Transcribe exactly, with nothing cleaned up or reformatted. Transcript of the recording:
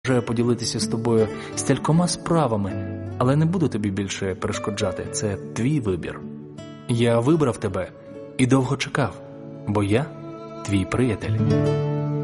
Бажаю поділитися з тобою стількома справами, але не буду тобі більше перешкоджати, це твій вибір. Я вибрав тебе і довго чекав, бо я твій приятель.